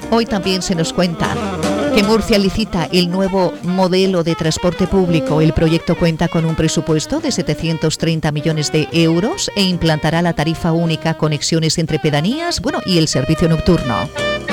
Hoy también se nos cuenta que Murcia licita el nuevo modelo de transporte público. El proyecto cuenta con un presupuesto de 730 millones de euros e implantará la tarifa única, conexiones entre pedanías, y el servicio nocturno.